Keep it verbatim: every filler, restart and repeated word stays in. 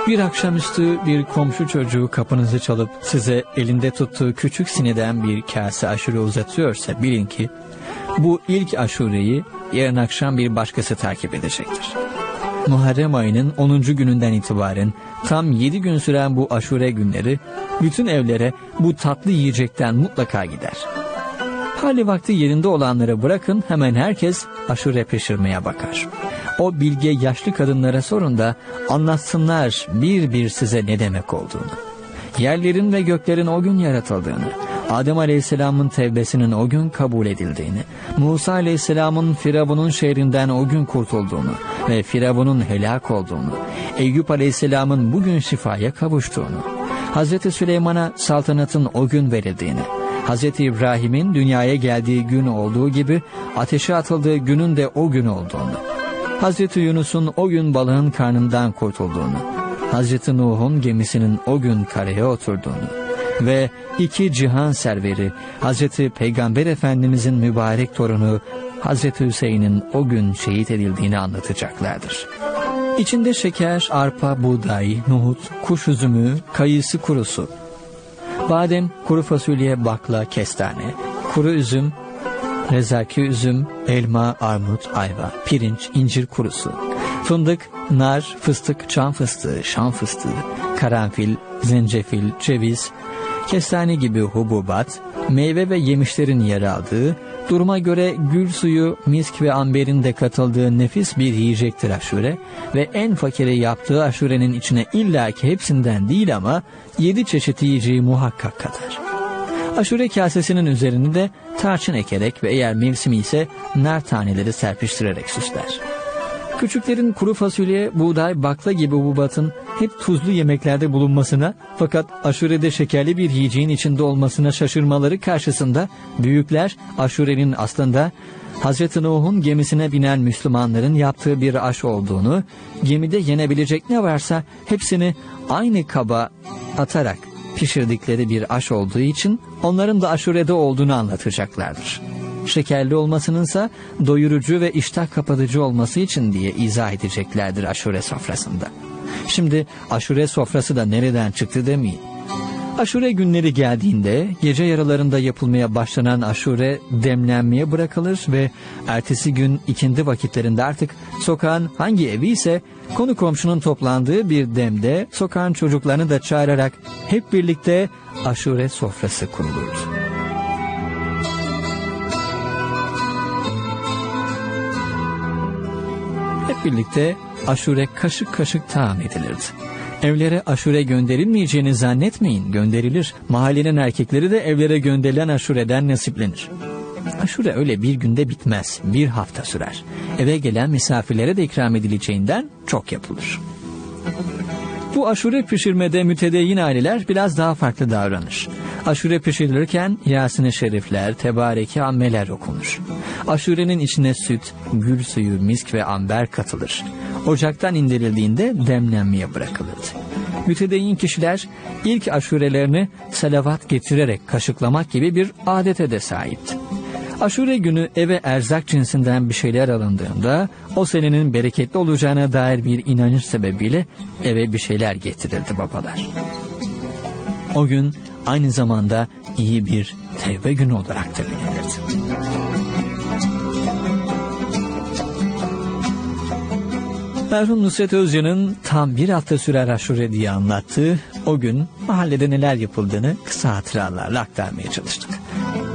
Bir akşamüstü bir komşu çocuğu kapınızı çalıp size elinde tuttuğu küçük sineden bir kase aşure uzatıyorsa bilin ki bu ilk aşureyi yarın akşam bir başkası takip edecektir. Muharrem ayının onuncu gününden itibaren tam yedi gün süren bu aşure günleri bütün evlere bu tatlı yiyecekten mutlaka gider. Hali vakti yerinde olanları bırakın, hemen herkes aşure pişirmeye bakar. O bilge yaşlı kadınlara sorun da anlatsınlar bir bir size ne demek olduğunu. Yerlerin ve göklerin o gün yaratıldığını, Adem Aleyhisselam'ın tevbesinin o gün kabul edildiğini, Musa Aleyhisselam'ın Firavun'un şehrinden o gün kurtulduğunu ve Firavun'un helak olduğunu, Eyüp Aleyhisselam'ın bugün şifaya kavuştuğunu, Hazreti Süleyman'a saltanatın o gün verildiğini, Hazreti İbrahim'in dünyaya geldiği gün olduğu gibi ateşe atıldığı günün de o gün olduğunu, Hazreti Yunus'un o gün balığın karnından kurtulduğunu, Hazreti Nuh'un gemisinin o gün karaya oturduğunu ve iki cihan serveri Hazreti Peygamber Efendimizin mübarek torunu Hazreti Hüseyin'in o gün şehit edildiğini anlatacaklardır. İçinde şeker, arpa, buğday, nohut, kuş üzümü, kayısı kurusu, badem, kuru fasulye, bakla, kestane, kuru üzüm, rezaki üzüm, elma, armut, ayva, pirinç, incir kurusu, fındık, nar, fıstık, çam fıstığı, şam fıstığı, karanfil, zencefil, ceviz, kestane gibi hububat, meyve ve yemişlerin yer aldığı, duruma göre gül suyu, misk ve amberin de katıldığı nefis bir yiyecektir aşure ve en fakiri yaptığı aşurenin içine illaki hepsinden değil ama yedi çeşit yiyeceği muhakkak katar. Aşure kasesinin üzerini de tarçın ekerek ve eğer mevsimi ise nar taneleri serpiştirerek süsler. Küçüklerin kuru fasulye, buğday, bakla gibi hububatın hep tuzlu yemeklerde bulunmasına fakat aşurede şekerli bir yiyeceğin içinde olmasına şaşırmaları karşısında büyükler aşurenin aslında Hazreti Nuh'un gemisine binen Müslümanların yaptığı bir aş olduğunu, gemide yenebilecek ne varsa hepsini aynı kaba atarak pişirdikleri bir aş olduğu için onların da aşurede olduğunu anlatacaklardır. Şekerli olmasınınsa doyurucu ve iştah kapatıcı olması için diye izah edeceklerdir aşure sofrasında. Şimdi aşure sofrası da nereden çıktı demeyin. Aşure günleri geldiğinde gece yarılarında yapılmaya başlanan aşure demlenmeye bırakılır ve ertesi gün ikindi vakitlerinde artık sokağın hangi evi ise konu komşunun toplandığı bir demde sokağın çocuklarını da çağırarak hep birlikte aşure sofrası kurulurdu. Hep birlikte aşure kaşık kaşık taam edilirdi. Evlere aşure gönderilmeyeceğini zannetmeyin, gönderilir. Mahallenin erkekleri de evlere gönderilen aşureden nasiplenir. Aşure öyle bir günde bitmez, bir hafta sürer. Eve gelen misafirlere de ikram edileceğinden çok yapılır. Bu aşure pişirmede mütedeyyin aileler biraz daha farklı davranır. Aşure pişirilirken Yasin-i Şerifler, Tebareke ammeler okunur. Aşurenin içine süt, gül suyu, misk ve amber katılır. Ocaktan indirildiğinde demlenmeye bırakılırdı. Mütedeyyin kişiler ilk aşurelerini salavat getirerek kaşıklamak gibi bir adete de sahipti. Aşure günü eve erzak cinsinden bir şeyler alındığında o senenin bereketli olacağına dair bir inanış sebebiyle eve bir şeyler getirirdi babalar. O gün aynı zamanda iyi bir tevbe günü olarak da bilinirdi. Merhum Nusret Özcan'ın tam bir hafta sürer aşure diye anlattığı o gün mahallede neler yapıldığını kısa hatıralarla aktarmaya çalıştık.